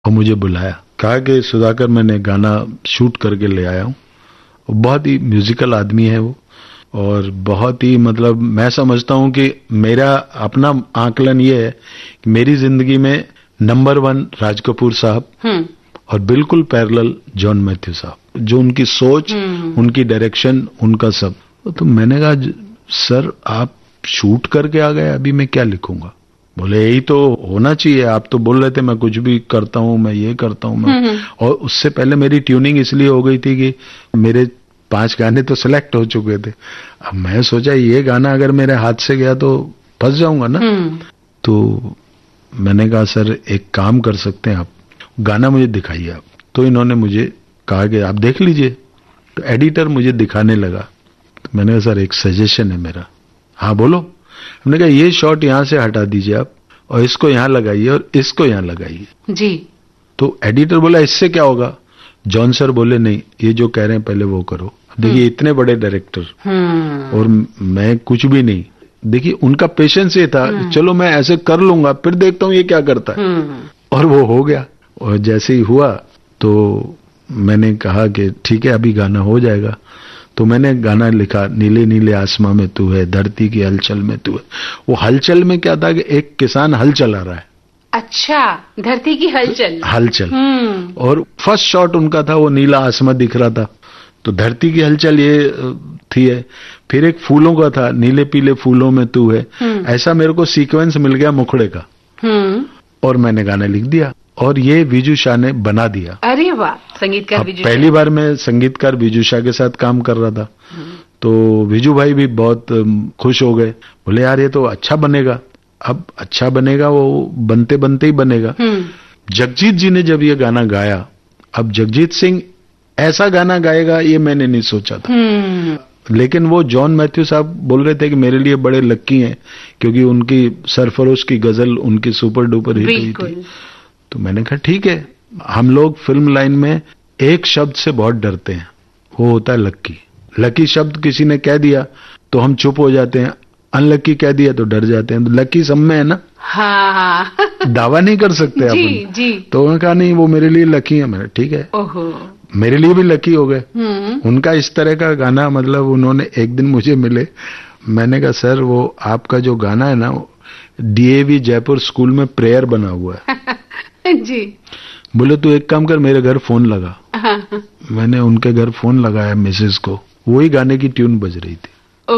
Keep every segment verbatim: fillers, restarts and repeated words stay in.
और मुझे बुलाया, कहा कि सुधाकर मैंने गाना शूट करके ले आया हूँ। बहुत ही म्यूजिकल आदमी है वो, और बहुत ही मतलब मैं समझता हूँ कि मेरा अपना आकलन ये है कि मेरी जिंदगी में नंबर वन राज कपूर साहब और बिल्कुल पैरेलल जॉन मैथ्यू साहब, जो उनकी सोच, उनकी डायरेक्शन, उनका सब। तो मैंने कहा सर आप शूट करके आ गए, अभी मैं क्या लिखूंगा? बोले यही तो होना चाहिए, आप तो बोल रहे थे मैं कुछ भी करता हूँ, मैं ये करता हूँ मैं। और उससे पहले मेरी ट्यूनिंग इसलिए हो गई थी कि मेरे पांच गाने तो सिलेक्ट हो चुके थे। अब मैं सोचा ये गाना अगर मेरे हाथ से गया तो फंस जाऊंगा ना। तो मैंने कहा सर एक काम कर सकते हैं आप, गाना मुझे दिखाइए आप। तो इन्होंने मुझे कहा कि आप देख लीजिए। तो एडिटर मुझे दिखाने लगा। तो मैंने कहा सर एक सजेशन है मेरा। हाँ बोलो। हमने कहा ये शॉट यहां से हटा दीजिए आप, और इसको यहां लगाइए और इसको यहां लगाइए जी। तो एडिटर बोला इससे क्या होगा? जॉन सर बोले नहीं, ये जो कह रहे हैं पहले वो करो। देखिए इतने बड़े डायरेक्टर और मैं कुछ भी नहीं। देखिए उनका पेशेंस ये था, चलो मैं ऐसे कर लूंगा, फिर देखता हूं ये क्या करता है। और वो हो गया। और जैसे ही हुआ तो मैंने कहा कि ठीक है अभी गाना हो जाएगा। तो मैंने गाना लिखा, नीले नीले आसमां में तू है, धरती की हलचल में तू है। वो हलचल में क्या था कि एक किसान हल चला रहा है। अच्छा, धरती की हलचल हलचल और फर्स्ट शॉट उनका था वो नीला आसमां दिख रहा था, तो धरती की हलचल ये थी है। फिर एक फूलों का था, नीले पीले फूलों में तू है। ऐसा मेरे को सीक्वेंस मिल गया मुखड़े का, और मैंने गाना लिख दिया और ये विजू शाह ने बना दिया। अरे वाह, संगीतकार विजू पहली बार मैं संगीतकार विजू शाह के साथ काम कर रहा था। तो विजू भाई भी बहुत खुश हो गए, बोले यार ये तो अच्छा बनेगा। अब अच्छा बनेगा वो बनते बनते ही बनेगा। जगजीत जी ने जब ये गाना गाया, अब जगजीत सिंह ऐसा गाना गाएगा ये मैंने नहीं सोचा था। लेकिन वो जॉन मैथ्यू साहब बोल रहे थे कि मेरे लिए बड़े लक्की हैं, क्योंकि उनकी सरफरोश की गजल उनकी सुपर डुपर हिट हुई थी। तो मैंने कहा ठीक है, हम लोग फिल्म लाइन में एक शब्द से बहुत डरते हैं, वो होता है लक्की। लकी शब्द किसी ने कह दिया तो हम चुप हो जाते हैं, अनलकी कह दिया तो डर जाते हैं। तो लकी सब में है ना। हाँ हाँ दावा नहीं कर सकते जी, अपन। जी। तो उन्होंने कहा नहीं वो मेरे लिए लकी है। मैंने ठीक है, ओहो। मेरे लिए भी लकी हो गए। उनका इस तरह का गाना, मतलब उन्होंने एक दिन मुझे मिले, मैंने कहा सर वो आपका जो गाना है ना डीएवी जयपुर स्कूल में प्रेयर बना हुआ है। जी। बोले तू एक काम कर, मेरे घर फोन लगा। मैंने उनके घर फोन लगाया मिसेज को, वही गाने की ट्यून बज रही थी।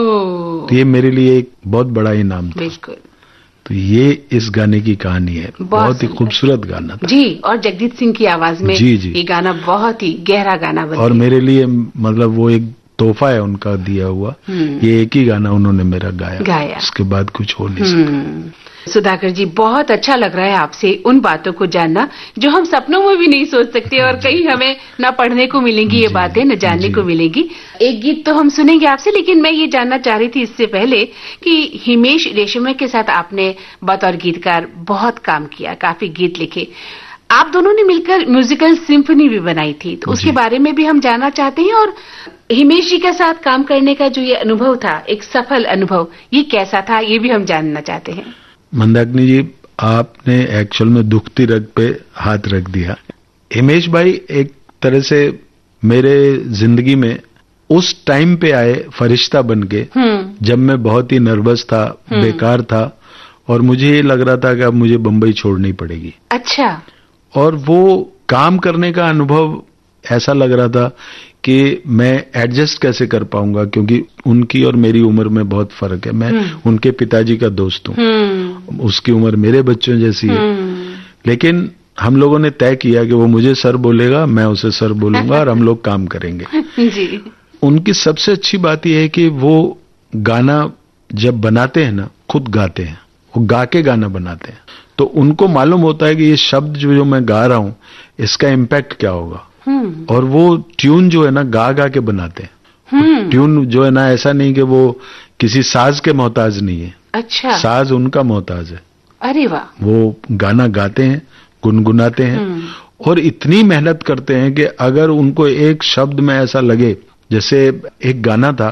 ओह। तो ये मेरे लिए एक बहुत बड़ा इनाम था। बिल्कुल। तो ये इस गाने की कहानी है। बहुत, बहुत ही खूबसूरत गाना था जी। और जगजीत सिंह की आवाज में जी जी ये गाना बहुत ही गहरा गाना बना। और मेरे लिए मतलब वो एक तोहफा है उनका दिया हुआ। ये एक ही गाना उन्होंने मेरा गाया, गाया। उसके बाद कुछ हो नहीं सकता। सुधाकर जी, बहुत अच्छा लग रहा है आपसे उन बातों को जानना जो हम सपनों में भी नहीं सोच सकते, और कहीं हमें न पढ़ने को मिलेंगी ये बातें, न जानने को मिलेंगी। एक गीत तो हम सुनेंगे आपसे, लेकिन मैं ये जानना चाह रही थी इससे पहले कि हिमेश रेशमिया के साथ आपने बतौर गीतकार बहुत काम किया, काफी गीत लिखे। आप दोनों ने मिलकर म्यूजिकल सिम्फनी भी बनाई थी, तो उसके बारे में भी हम जानना चाहते हैं। और हिमेश जी के साथ काम करने का जो ये अनुभव था, एक सफल अनुभव, ये कैसा था, ये भी हम जानना चाहते हैं। मंदाकिनी जी, आपने एक्चुअल में दुखती रग पे हाथ रख दिया। हिमेश भाई एक तरह से मेरे जिंदगी में उस टाइम पे आए फरिश्ता बन के, जब मैं बहुत ही नर्वस था, बेकार था, और मुझे ये लग रहा था कि अब मुझे बंबई छोड़नी पड़ेगी। अच्छा। और वो काम करने का अनुभव ऐसा लग रहा था कि मैं एडजस्ट कैसे कर पाऊंगा, क्योंकि उनकी और मेरी उम्र में बहुत फर्क है। मैं उनके पिताजी का दोस्त हूँ, उसकी उम्र मेरे बच्चों जैसी है। लेकिन हम लोगों ने तय किया कि वो मुझे सर बोलेगा, मैं उसे सर बोलूंगा, और हम लोग काम करेंगे। जी। उनकी सबसे अच्छी बात यह है कि वो गाना जब बनाते हैं ना, खुद गाते हैं, वो गा के गाना बनाते हैं। तो उनको मालूम होता है कि ये शब्द जो, जो मैं गा रहा हूं इसका इम्पैक्ट क्या होगा। और वो ट्यून जो है ना गा गा के बनाते हैं। ट्यून जो है ना ऐसा नहीं कि वो किसी साज के मोहताज नहीं है। अच्छा। साज उनका मोहताज है। अरे वाह। वो गाना गाते हैं, गुनगुनाते हैं, और इतनी मेहनत करते हैं कि अगर उनको एक शब्द में ऐसा लगे, जैसे एक गाना था,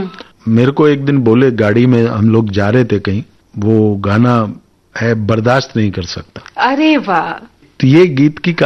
मेरे को एक दिन बोले, गाड़ी में हम लोग जा रहे थे कहीं, वो गाना है बर्दाश्त नहीं कर सकता। अरे वाह। तो ये गीत की